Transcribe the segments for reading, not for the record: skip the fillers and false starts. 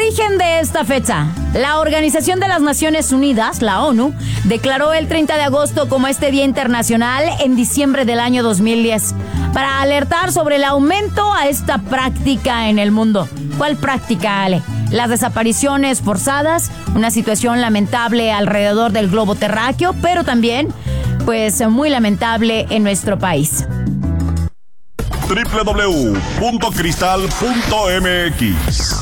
origen de esta fecha. La Organización de las Naciones Unidas, la ONU, declaró el 30 de agosto como este Día Internacional en diciembre del año 2010 para alertar sobre el aumento a esta práctica en el mundo. ¿Cuál práctica, Ale? Las desapariciones forzadas, una situación lamentable alrededor del globo terráqueo, pero también, pues, muy lamentable en nuestro país. www.cristal.mx.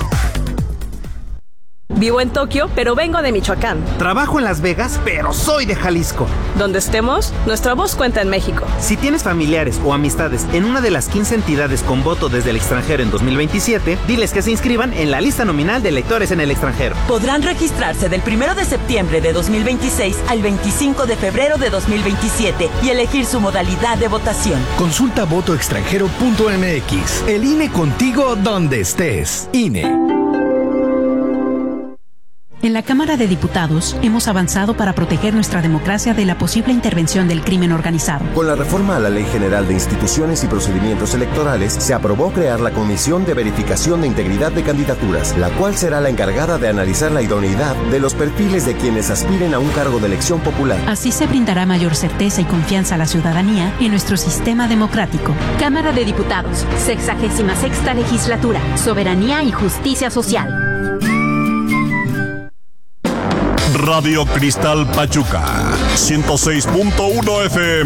Vivo en Tokio, pero vengo de Michoacán. Trabajo en Las Vegas, pero soy de Jalisco. Donde estemos, nuestra voz cuenta en México. Si tienes familiares o amistades en una de las 15 entidades con voto desde el extranjero en 2027, diles que se inscriban en la lista nominal de electores en el extranjero. Podrán registrarse del 1 de septiembre de 2026 al 25 de febrero de 2027 y elegir su modalidad de votación. Consulta votoextranjero.mx. El INE contigo donde estés. INE. En la Cámara de Diputados hemos avanzado para proteger nuestra democracia de la posible intervención del crimen organizado. Con la reforma a la Ley General de Instituciones y Procedimientos Electorales, se aprobó crear la Comisión de Verificación de Integridad de Candidaturas, la cual será la encargada de analizar la idoneidad de los perfiles de quienes aspiren a un cargo de elección popular. Así se brindará mayor certeza y confianza a la ciudadanía en nuestro sistema democrático. Cámara de Diputados, 66ª Legislatura, Soberanía y Justicia Social. Radio Cristal Pachuca, 106.1 FM.